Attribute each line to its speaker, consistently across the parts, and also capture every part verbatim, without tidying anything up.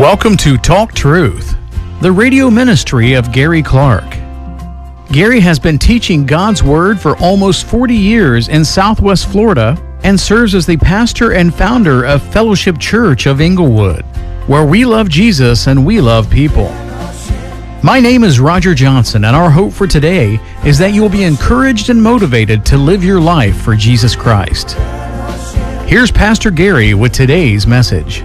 Speaker 1: Welcome to Talk Truth, the radio ministry of Gary Clark. Gary has been teaching God's Word for almost forty years in Southwest Florida and serves as the pastor and founder of Fellowship Church of Inglewood, where we love Jesus and we love people. My name is Roger Johnson, and our hope for today is that you will be encouraged and motivated to live your life for Jesus Christ. Here's Pastor Gary with today's message.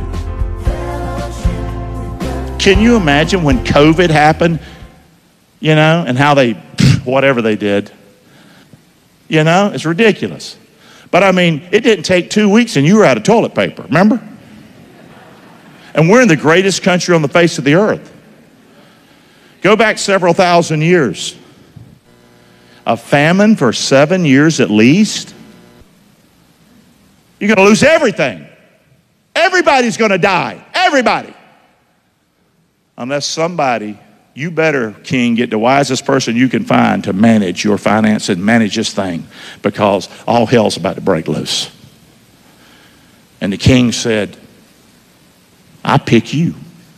Speaker 2: Can you imagine when COVID happened, you know, and how they, whatever they did, you know, it's ridiculous. But I mean, it didn't take two weeks and you were out of toilet paper, remember? And we're in the greatest country on the face of the earth. Go back several thousand years. A famine for seven years at least. You're going to lose everything. Everybody's going to die. Everybody. Unless somebody, you better, King, get the wisest person you can find to manage your finance and manage this thing, because all hell's about to break loose. And the king said, I pick you.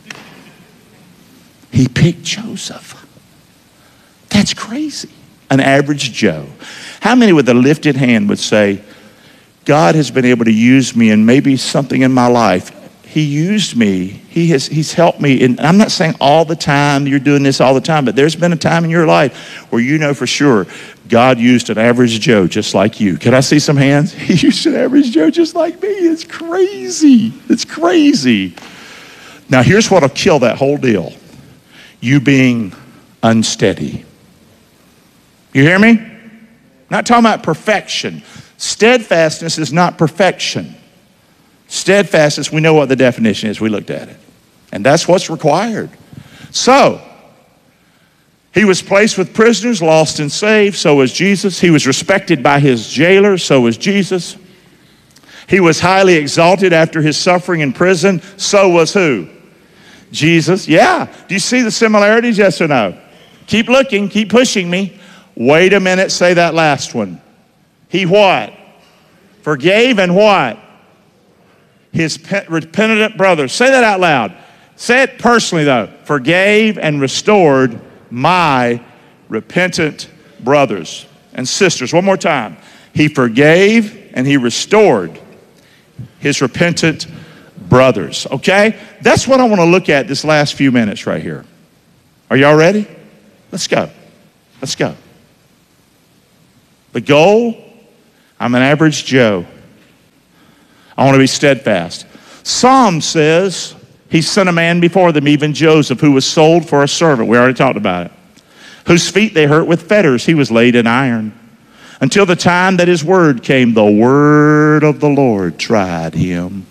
Speaker 2: He picked Joseph. That's crazy. An average Joe. How many with a lifted hand would say, God has been able to use me in maybe something in my life? He used me. He has, he's helped me. And I'm not saying all the time you're doing this all the time, but there's been a time in your life where you know for sure God used an average Joe just like you. Can I see some hands? He used an average Joe just like me. It's crazy. It's crazy. Now here's what'll kill that whole deal. You being unsteady. You hear me? Not talking about perfection. Steadfastness is not perfection. Steadfastness, we know what the definition is. We looked at it. And that's what's required. So, he was placed with prisoners, lost and saved. So was Jesus. He was respected by his jailer. So was Jesus. He was highly exalted after his suffering in prison. So was who? Jesus. Yeah. Do you see the similarities? Yes or no? Keep looking. Keep pushing me. Wait a minute. Say that last one. He what? Forgave and what? His repentant brothers. Say that out loud. Say it personally though. Forgave and restored my repentant brothers and sisters. One more time. He forgave and he restored his repentant brothers. Okay? That's what I want to look at this last few minutes right here. Are y'all ready? Let's go. Let's go. The goal, I'm an average Joe. I want to be steadfast. Psalm says he sent a man before them, even Joseph, who was sold for a servant. We already talked about it. Whose feet they hurt with fetters. He was laid in iron. Until the time that his word came, the word of the Lord tried him.